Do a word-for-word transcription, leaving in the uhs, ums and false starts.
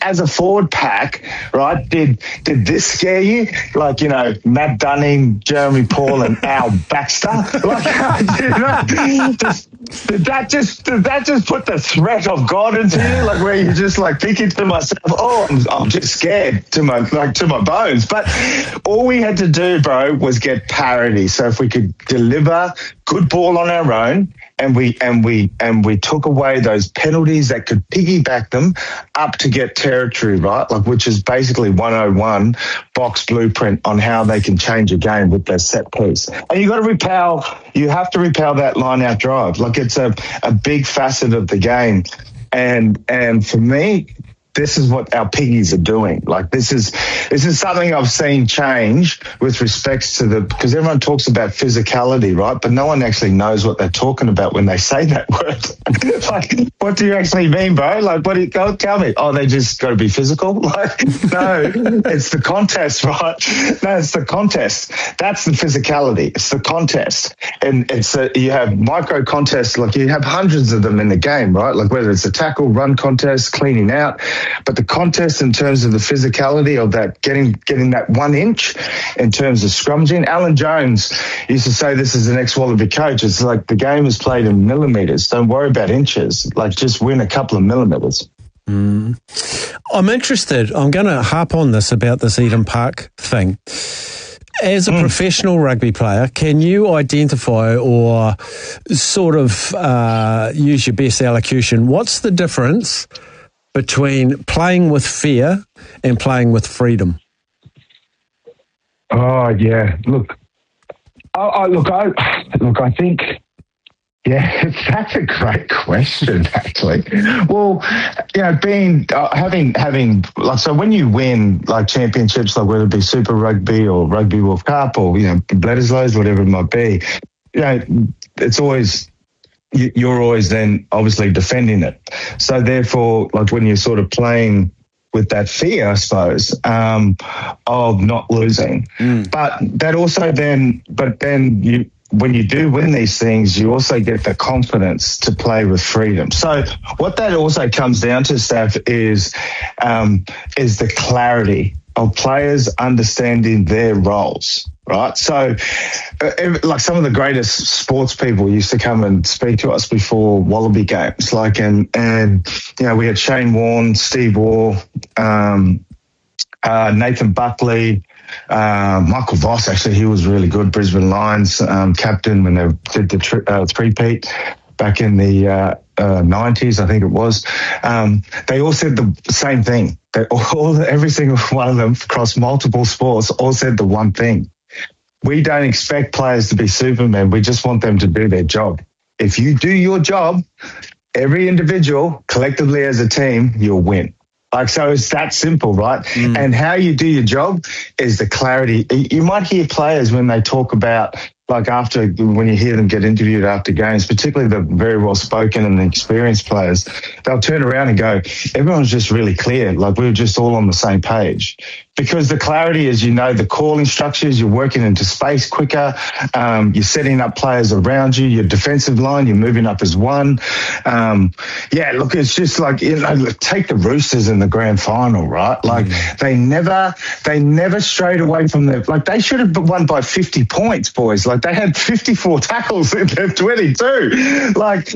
as a forward pack, right, did did this scare you? Like, you know, Matt Dunning, Jeremy Paul and Al Baxter? Like, you know, just, did that just did that just put the threat of God into you? Like, where you're just like thinking to myself, oh, I'm, I'm just scared to my like to my bones. But all we had to do, bro, was get parity. So if we could deliver good ball on our own, and we and we and we took away those penalties that could piggyback them up to get territory, right? Like, which is basically one oh one box blueprint on how they can change a game with their set piece. And you got to repel. You have to repel that line out drive. Like, it's a a big facet of the game. And and for me, this is what our piggies are doing. Like, this is this is something I've seen change with respects to the, because everyone talks about physicality, right? But no one actually knows what they're talking about when they say that word. Like, what do you actually mean, bro? Like, what do you, go tell me? Oh, they just got to be physical? Like, no, it's the contest, right? No, it's the contest. That's the physicality. It's the contest. And it's a, you have micro contests, like you have hundreds of them in the game, right? Like, whether it's a tackle, run contest, cleaning out. But the contest in terms of the physicality of that, getting getting that one inch in terms of scrummaging. Alan Jones used to say this as an ex-Wallaby coach. It's like the game is played in millimetres. Don't worry about inches. Like, just win a couple of millimetres. Mm. I'm interested. I'm going to harp on this about this Eden Park thing. As a mm. professional rugby player, can you identify or sort of uh, use your best elocution? What's the difference between playing with fear and playing with freedom? Oh yeah, look, I, I look, I look, I think, yeah, that's a great question, actually. Well, you know, being uh, having having like, so when you win like championships, like whether it be Super Rugby or Rugby World Cup or, you know, Bledisloe's, whatever it might be, you know, it's always, you're always then obviously defending it. So therefore, like, when you're sort of playing with that fear, I suppose, um, of not losing. Mm. But that also then, but then you, when you do win these things, you also get the confidence to play with freedom. So what that also comes down to, Steph, is, um, is the clarity of players understanding their roles. Right. So, uh, like, some of the greatest sports people used to come and speak to us before Wallaby games. Like, and, and, you know, we had Shane Warne, Steve Waugh, um, uh, Nathan Buckley, uh, Michael Voss, actually, he was really good. Brisbane Lions, um, captain when they did the tri- uh, three-peat back in the, uh, uh, nineties, I think it was. Um, they all said the same thing. They all, every single one of them across multiple sports all said the one thing. We don't expect players to be Superman. We just want them to do their job. If you do your job, every individual, collectively as a team, you'll win. Like, so it's that simple, right? Mm. And how you do your job is the clarity. You might hear players when they talk about, like, after, when you hear them get interviewed after games, particularly the very well-spoken and experienced players, they'll turn around and go, everyone's just really clear. Like, we were just all on the same page. Because the clarity is, you know, the calling structures, you're working into space quicker, um, you're setting up players around you, your defensive line, you're moving up as one. Um, yeah, look, it's just like, you know, take the Roosters in the grand final, right? Like, mm. they never, they never strayed away from the, like, they should have won by fifty points, boys. Like, they had fifty-four tackles in their twenty-two. Like,